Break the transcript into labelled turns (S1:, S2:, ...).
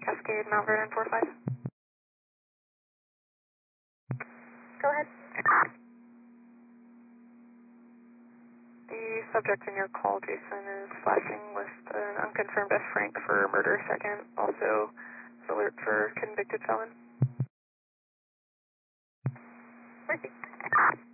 S1: Cascade, Mount Vernon 45. Go ahead. The subject in your call, Jason, is flashing with an unconfirmed F Frank for murder second. Also, alert for convicted felon. Mercy.